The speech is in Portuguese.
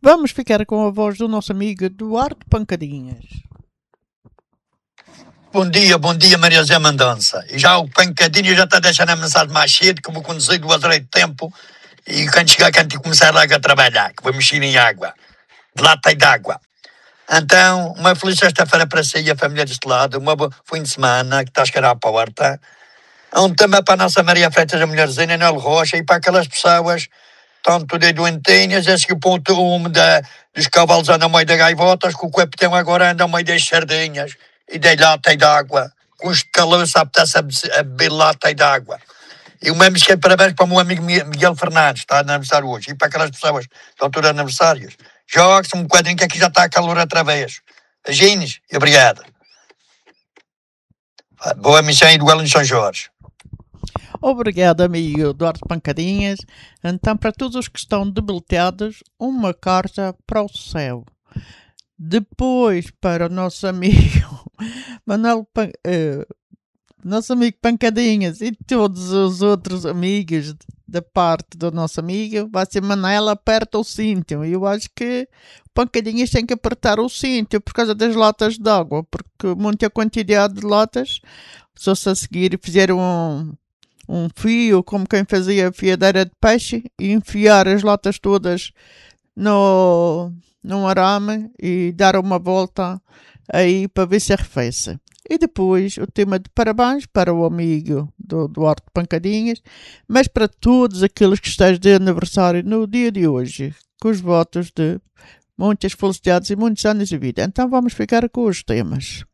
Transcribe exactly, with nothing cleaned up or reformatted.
Vamos ficar com a voz do nosso amigo Eduardo Pancadinhas. Bom dia, bom dia, Maria Zé Mendonça. E já o Pancadinho já está deixando a mensagem mais cedo, que vou conduzir duas horas de tempo. E quando chegar, quando começar logo a trabalhar, que vou mexer em água, de lata e de água. Então, uma feliz sexta-feira para si e a família deste lado, um bom fim de semana, que está a chegar à porta. Um também para a nossa Maria Freitas, a mulherzinha, Nel Rocha, e para aquelas pessoas que estão todas doentinhas, esse que o ponto um da, dos cavalos anda ao meio das gaivotas, que o capitão agora anda ao meio das sardinhas. E dei lata e d'água. Com este calor, se apetece a beber lata e d'água. E o mesmo esquece parabéns para o meu amigo Miguel Fernandes, está de aniversário hoje. E para aquelas pessoas que estão todas aniversários. Jogue-se um quadrinho que aqui já está a calor outra vez. Beijinhos e obrigado. Boa missão e duelo em São Jorge. Obrigado, amigo Eduardo Pancadinhas. Então, para todos os que estão debilitados, uma carta para o céu. Depois, para o nosso amigo Manuel, uh, nosso amigo Pancadinhas e todos os outros amigos da parte do nosso amigo, vai ser Manela, aperta o cinto. Eu acho que o Pancadinhas tem que apertar o cinto por causa das latas de água, porque muita quantidade de latas, só se a seguir fizer um, um fio, como quem fazia fiadeira de peixe, e enfiar as latas todas no... num arame e dar uma volta aí para ver se arrefece. E depois o tema de parabéns para o amigo do Eduardo Pancadinhas, mas para todos aqueles que estão de aniversário no dia de hoje, com os votos de muitas felicidades e muitos anos de vida. Então vamos ficar com os temas.